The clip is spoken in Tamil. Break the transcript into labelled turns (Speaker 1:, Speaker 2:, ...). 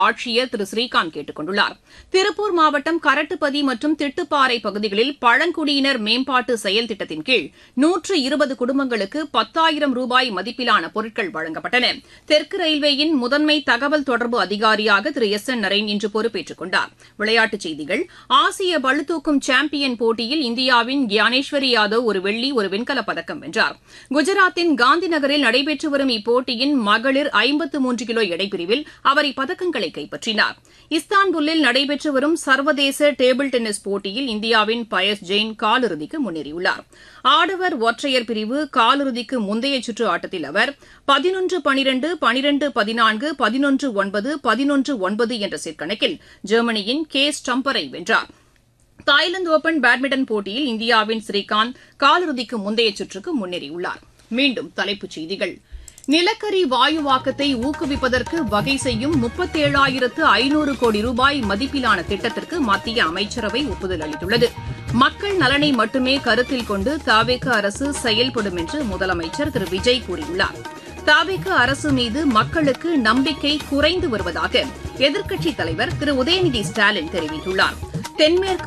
Speaker 1: ஆட்சியர் திரு ஸ்ரீகாந்த் கேட்டுக் கொண்டுள்ளார். திருப்பூர் மாவட்டம் கரட்டுப்பதி மற்றும் திட்டுப்பாறை பகுதிகளில் பழங்குடியினர் மேம்பாட்டு செயல் திட்டத்தின் கீழ் 120 குடும்பங்களுக்கு 10,000 ரூபாய் மதிப்பிலான பொருட்கள் வழங்கப்பட்டன. தெற்கு ரயில்வேயின் முதன்மை தகவல் தொடர்பு அதிகாரியாக திரு எஸ் என் நரேன் இன்று பொறுப்பேற்றுக் கொண்டார். விளையாட்டுச் செய்திகள். ஆசிய பளுதூக்கும் சாம்பியன் போட்டியில் இந்தியாவின் கியானேஸ்வரி யாதவ் ஒரு வெள்ளி, ஒரு வெண்கலப் பதக்கம் வென்றார். குஜராத்தின் காந்தி நகரில் நடைபெற்று வரும் இப்போட்டியின் மகளிர் 53 கிலோ எடைப்பிரிவில் அவர் இப்பதக்கங்களை கைப்பற்றினார். இஸ்தான்புல்லில் நடைபெற்று வரும் சர்வதேச டேபிள் டென்னிஸ் போட்டியில் இந்தியாவின் பயஸ் ஜெயின் காலிறுதிக்கு முன்னேறியுள்ளார். ஆடவர் ஒற்றையர் பிரிவு காலிறுதிக்கு முந்தைய சுற்று ஆட்டத்தில் அவர் 11-12, 12-14, 11-9, 11-9 என்ற செட் கணக்கில் ஜெர்மனியின் கே ஸ்டம்பரை வென்றார். தாய்லாந்து ஓபன் பேட்மிண்டன் போட்டியில் இந்தியாவின் ஸ்ரீகாந்த் காலிறுதிக்கு முந்தைய சுற்றுக்கு முன்னேறியுள்ளார். மீண்டும் தலைப்புச் செய்திகள். நிலக்கரி வாயுவாக்கத்தை ஊக்குவிப்பதற்கு வகை செய்யும் 37,500 கோடி ரூபாய் மதிப்பிலான திட்டத்திற்கு மத்திய அமைச்சரவை ஒப்புதல் அளித்துள்ளது. மக்கள் நலனை மட்டுமே கருத்தில் கொண்டு தவேக அரசு செயல்படும் என்று முதலமைச்சர் திரு விஜய் கூறியுள்ளார். தவேக அரசு மீது மக்களுக்கு நம்பிக்கை குறைந்து வருவதாக எதிர்க்கட்சித் தலைவர் திரு உதயநிதி ஸ்டாலின் தெரிவித்துள்ளார். தென்மேற்கு